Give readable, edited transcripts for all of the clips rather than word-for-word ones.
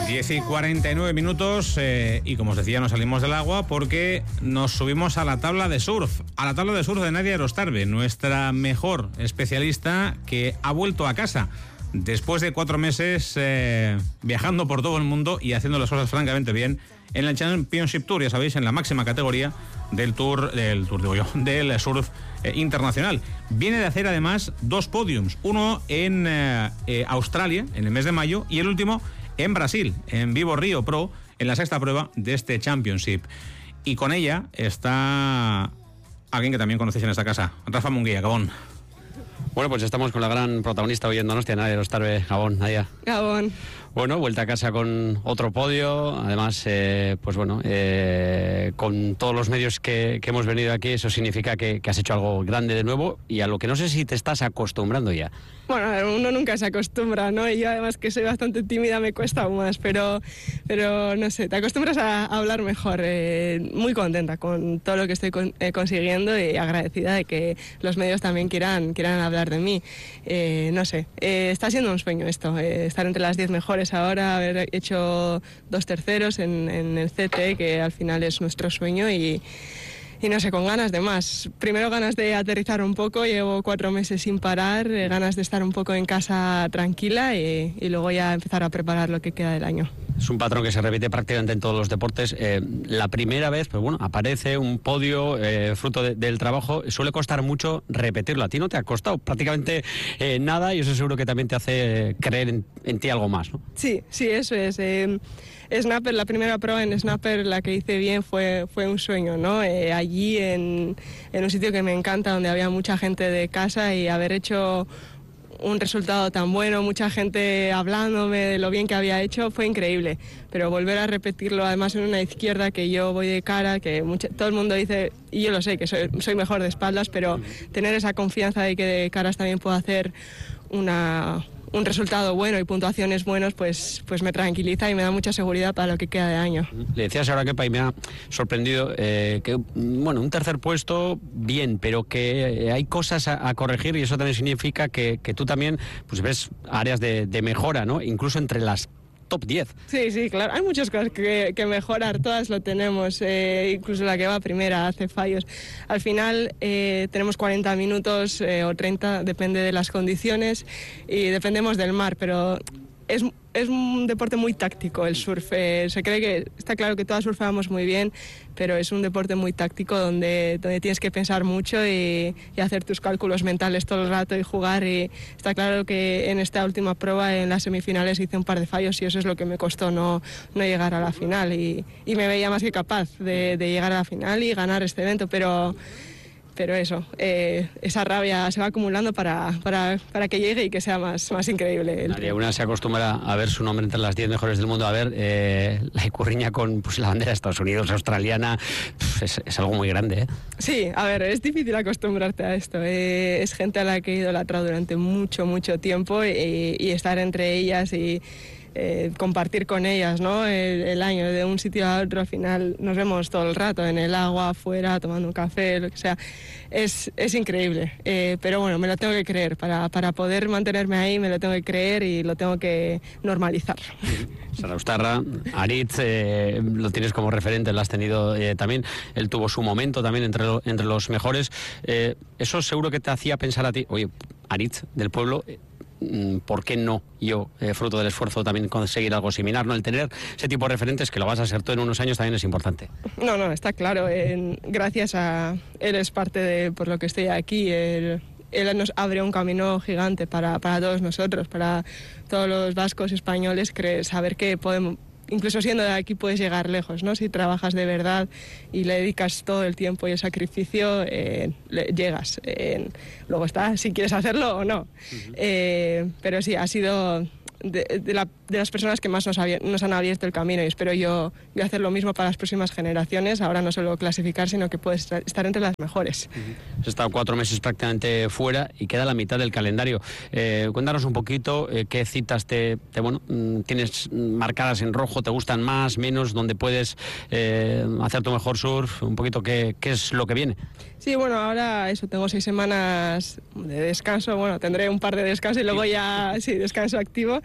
10:49 y como os decía, nos salimos del agua porque nos subimos a la tabla de surf. A la tabla de surf de Nadia Erostarbe, nuestra mejor especialista que ha vuelto a casa después de 4 meses viajando por todo el mundo y haciendo las cosas francamente bien en el Championship Tour, ya sabéis, en la máxima categoría del surf internacional. Viene de hacer además 2 podiums, uno en Australia en el mes de mayo y el último en Brasil, en Vivo Río Pro, en la 6ª prueba de este Championship. Y con ella está alguien que también conocéis en esta casa, Rafa Munguía, Gabón. Bueno, pues estamos con la gran protagonista hoy en Donostia, Nadia Erostarbe. Gabón, Nadia. Gabón. Bueno, vuelta a casa con otro podio, además, con todos los medios que hemos venido aquí, eso significa que has hecho algo grande de nuevo y a lo que no sé si te estás acostumbrando ya. Bueno, uno nunca se acostumbra, ¿no? Y yo además que soy bastante tímida me cuesta aún más, pero no sé, te acostumbras a hablar mejor. Muy contenta con todo lo que estoy consiguiendo y agradecida de que los medios también quieran hablar de mí. No sé, está siendo un sueño esto, estar entre las 10 mejores ahora, haber hecho 2 terceros en el CT, que al final es nuestro sueño y no sé, con ganas de más. Primero ganas de aterrizar un poco, llevo 4 meses sin parar, ganas de estar un poco en casa tranquila y luego ya empezar a preparar lo que queda del año. Es un patrón que se repite prácticamente en todos los deportes. La primera vez, pues bueno, aparece un podio fruto del trabajo. Suele costar mucho repetirlo. A ti no te ha costado prácticamente nada y eso seguro que también te hace creer en ti algo más, ¿no? Sí, eso es. Snapper, la primera prueba en Snapper, la que hice bien fue un sueño, ¿no? Allí en un sitio que me encanta, donde había mucha gente de casa y haber hecho un resultado tan bueno, mucha gente hablándome de lo bien que había hecho, fue increíble. Pero volver a repetirlo, además en una izquierda que yo voy de cara, que todo el mundo dice, y yo lo sé, que soy mejor de espaldas, pero tener esa confianza de que de caras también puedo hacer un resultado bueno y puntuaciones buenos, pues me tranquiliza y me da mucha seguridad para lo que queda de año. Le decías ahora que me ha sorprendido que, bueno, un tercer puesto, bien, pero que hay cosas a corregir y eso también significa que tú también pues ves áreas de mejora, ¿no? Incluso entre las top 10. Sí, claro. Hay muchas cosas que mejorar, todas lo tenemos. Incluso la que va primera hace fallos. Al final tenemos 40 minutos o 30, depende de las condiciones y dependemos del mar, pero es un deporte muy táctico el surf. Se cree que está claro que todas surfeamos muy bien, pero es un deporte muy táctico donde tienes que pensar mucho y hacer tus cálculos mentales todo el rato y jugar. Y está claro que en esta última prueba, en las semifinales, hice un par de fallos y eso es lo que me costó no llegar a la final. Y me veía más que capaz de llegar a la final y ganar este evento, pero eso, esa rabia se va acumulando para que llegue y que sea más increíble. Nadie una se acostumbra a ver su nombre entre las 10 mejores del mundo, a ver la icurriña con la bandera de Estados Unidos, australiana, es algo muy grande, ¿eh? Sí, a ver, es difícil acostumbrarte a esto. Es gente a la que he idolatrado durante mucho tiempo y estar entre ellas y compartir con ellas, ¿no? El año de un sitio a otro, al final nos vemos todo el rato en el agua, afuera, tomando un café, lo que sea. Es increíble, pero bueno, me lo tengo que creer. Para poder mantenerme ahí me lo tengo que creer y lo tengo que normalizar. Saraustarra, Aritz, lo tienes como referente, lo has tenido también. Él tuvo su momento también entre los mejores. Eso seguro que te hacía pensar a ti, oye, Aritz del pueblo, ¿por qué no yo, fruto del esfuerzo, también conseguir algo similar? ¿No? El tener ese tipo de referentes, que lo vas a ser tú en unos años, también es importante. No, está claro. Gracias a él es parte de por lo que estoy aquí. Él nos abre un camino gigante para todos nosotros, para todos los vascos, españoles, saber que podemos, incluso siendo de aquí, puedes llegar lejos, ¿no? Si trabajas de verdad y le dedicas todo el tiempo y el sacrificio, llegas. Luego está si quieres hacerlo o no. Pero sí, ha sido de las personas que más nos han abierto el camino y espero yo hacer lo mismo para las próximas generaciones. Ahora no solo clasificar, sino que puedes estar entre las mejores. Has estado 4 meses prácticamente fuera y queda la mitad del calendario. Cuéntanos un poquito qué citas tienes marcadas en rojo, te gustan más, menos, donde puedes hacer tu mejor surf, un poquito qué es lo que viene. Sí, bueno, ahora tengo 6 semanas de descanso, tendré un par de descansos y luego ya, sí, descanso activo.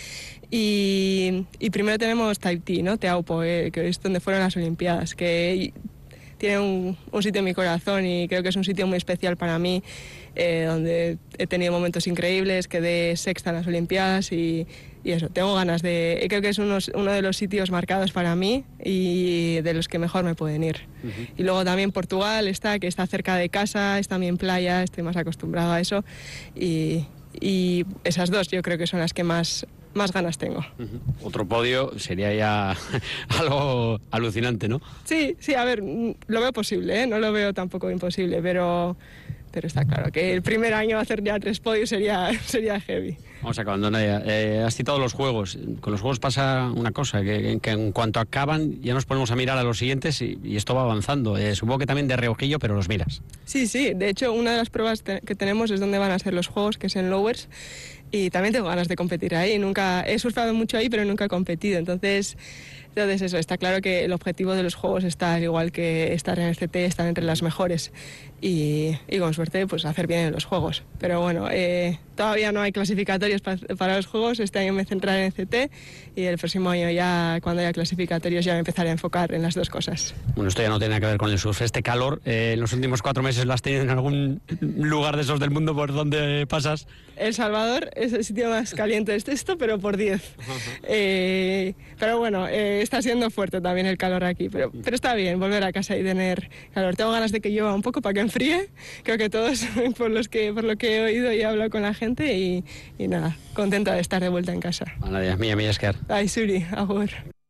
Y primero tenemos Tahití, ¿no? Teaupo, que es donde fueron las Olimpiadas, que tiene un sitio en mi corazón y creo que es un sitio muy especial para mí, donde he tenido momentos increíbles, quedé sexta en las Olimpiadas y eso, tengo ganas de... Creo que es uno de los sitios marcados para mí y de los que mejor me pueden ir. Uh-huh. Y luego también Portugal que está cerca de casa, es también playa, estoy más acostumbrado a eso y esas dos yo creo que son las que más ganas tengo. Uh-huh. Otro podio sería ya algo alucinante, ¿no? Sí, a ver, lo veo posible, ¿eh? No lo veo tampoco imposible, pero está claro que el primer año hacer ya 3 podios sería heavy. Vamos acabando, Nadia. Has citado los Juegos. Con los Juegos pasa una cosa, que en cuanto acaban ya nos ponemos a mirar a los siguientes y esto va avanzando. Supongo que también de reojillo, pero los miras. Sí. De hecho, una de las pruebas que tenemos es donde van a ser los Juegos, que es en Lowers. Y también tengo ganas de competir ahí. Nunca he surfado mucho ahí, pero nunca he competido. Entonces eso, está claro que el objetivo de los Juegos está, al igual que estar en el CT, estar entre las mejores y con suerte pues hacer bien en los Juegos. Pero bueno, todavía no hay clasificatorios para los Juegos. Este año me centraré en el CT y el próximo año ya, cuando haya clasificatorios, ya me empezaré a enfocar en las dos cosas. Bueno, esto ya no tiene nada que ver con el surf. Este calor, en los últimos 4 meses lo has tenido en algún lugar de esos del mundo por donde pasas. El Salvador es el sitio más caliente de esto, pero por 10. Pero bueno, está siendo fuerte también el calor aquí, pero está bien volver a casa y tener calor. Tengo ganas de que llueva un poco para que enfríe, creo que todos, por lo que he oído y he hablado con la gente y nada, contenta de estar de vuelta en casa. Nadia, mila esker. Ai, zuri, agur.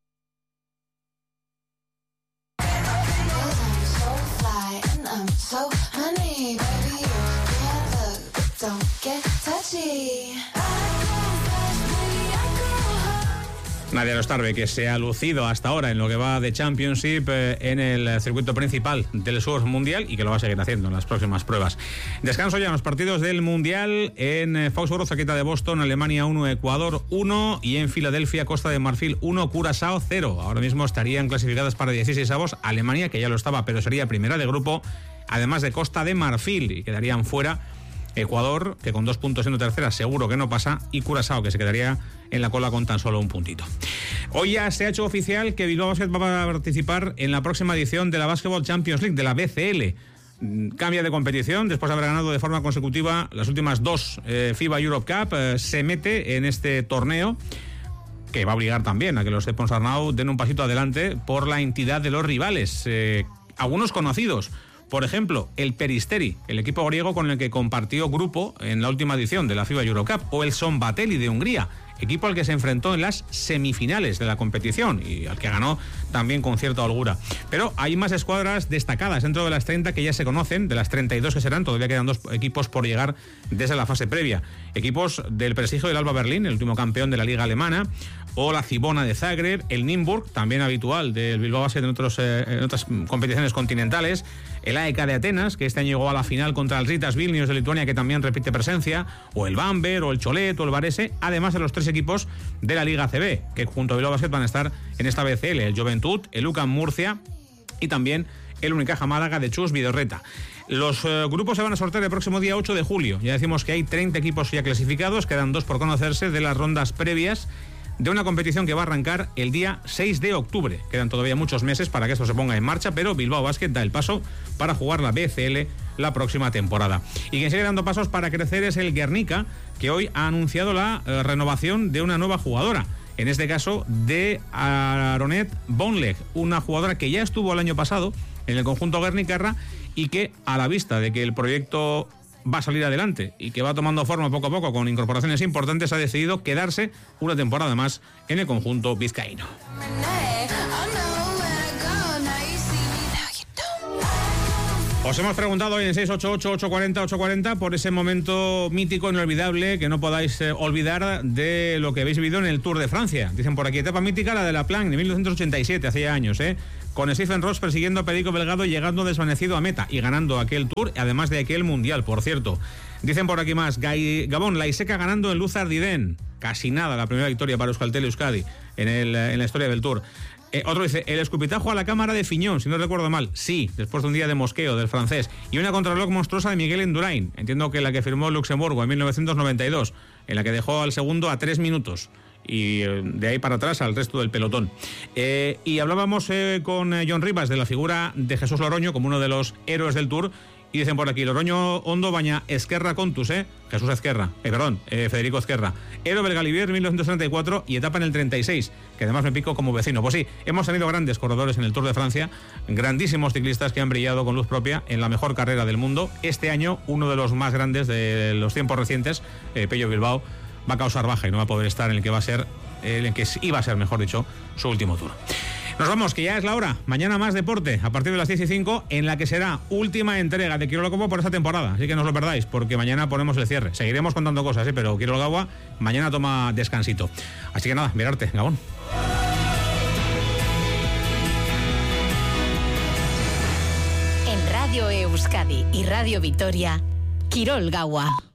Nadia Erostarbe, que se ha lucido hasta ahora en lo que va de Championship en el circuito principal del surf mundial y que lo va a seguir haciendo en las próximas pruebas. Descanso ya en los partidos del mundial en Foxborough, cerquita de Boston, Alemania 1, Ecuador 1 y en Filadelfia, Costa de Marfil 1, Curazao 0. Ahora mismo estarían clasificadas para 16avos Alemania, que ya lo estaba, pero sería primera de grupo, además de Costa de Marfil, y quedarían fuera Ecuador, que con 2 puntos siendo tercera seguro que no pasa, y Curazao, que se quedaría en la cola con tan solo 1 puntito. Hoy ya se ha hecho oficial que Bilbao Basket va a participar en la próxima edición de la Basketball Champions League, de la BCL. Cambia de competición después de haber ganado de forma consecutiva las últimas 2 FIBA Europe Cup. Se mete en este torneo que va a obligar también a que los de Ponsarnau den un pasito adelante por la entidad de los rivales. Algunos conocidos. Por ejemplo, el Peristeri, el equipo griego con el que compartió grupo en la última edición de la FIBA Eurocup, o el Szombathely de Hungría, equipo al que se enfrentó en las semifinales de la competición y al que ganó también con cierta holgura. Pero hay más escuadras destacadas dentro de las 30 que ya se conocen, de las 32 que serán, todavía quedan 2 equipos por llegar desde la fase previa. Equipos del prestigio del Alba Berlín, el último campeón de la Liga Alemana, o la Cibona de Zagreb, el Nymburk, también habitual del Bilbao Basket en otras competiciones continentales, el AEK de Atenas, que este año llegó a la final contra el Ritas Vilnius de Lituania, que también repite presencia, o el Bamberg, o el Cholet, o el Varese, además de los 3 equipos de la Liga CB, que junto a Bilbao Basket van a estar en esta BCL, el Juventud, el UCAM Murcia y también el Unicaja Málaga de Chus Vidorreta. Los grupos se van a sortear el próximo día 8 de julio. Ya decimos que hay 30 equipos ya clasificados, quedan 2 por conocerse de las rondas previas de una competición que va a arrancar el día 6 de octubre. Quedan todavía muchos meses para que esto se ponga en marcha, pero Bilbao Basket da el paso para jugar la BCL la próxima temporada. Y quien sigue dando pasos para crecer es el Guernica, que hoy ha anunciado la renovación de una nueva jugadora. En este caso de Aronet Bonleg, una jugadora que ya estuvo el año pasado en el conjunto guernicarra y que, a la vista de que el proyecto va a salir adelante y que va tomando forma poco a poco con incorporaciones importantes, ha decidido quedarse una temporada más en el conjunto vizcaíno. Os hemos preguntado hoy en 688-840-840 por ese momento mítico, inolvidable, que no podáis olvidar de lo que habéis vivido en el Tour de Francia. Dicen por aquí, etapa mítica, la de La Planche, de 1987, hacía años, con Stephen Ross persiguiendo a Perico Belgado y llegando desvanecido a meta y ganando aquel Tour, además de aquel Mundial, por cierto. Dicen por aquí más, Gabón, la Iseca ganando en Luz Ardiden. Casi nada, la primera victoria para Euskaltel Euskadi en la historia del Tour. Otro dice, el escupitajo a la cámara de Fiñón, si no recuerdo mal. Sí, después de un día de mosqueo del francés. Y una contrarreloj monstruosa de Miguel Indurain. Entiendo que la que firmó Luxemburgo en 1992, en la que dejó al segundo a 3 minutos. y de ahí para atrás al resto del pelotón. Y hablábamos con John Rivas de la figura de Jesús Loroño como uno de los héroes del Tour. Y dicen por aquí, Loroño ondo baña Ezquerra Contus, Jesús Ezquerra, Federico Ezquerra. Héroe del Galibier 1934 y etapa en el 36, que además me pico como vecino. Pues sí, hemos tenido grandes corredores en el Tour de Francia, grandísimos ciclistas que han brillado con luz propia en la mejor carrera del mundo. Este año, uno de los más grandes de los tiempos recientes, Pello Bilbao, va a causar baja y no va a poder estar en el que va a ser, en el que iba a ser, mejor dicho, su último Tour. Nos vamos, que ya es la hora. Mañana más deporte, a partir de las 10:05, en la que será última entrega de Quirol Gaua por esta temporada. Así que no os lo perdáis, porque mañana ponemos el cierre. Seguiremos contando cosas, pero Quirol Gaua mañana toma descansito. Así que nada, mirarte, Gabón. En Radio Euskadi y Radio Vitoria, Quirol Gaua.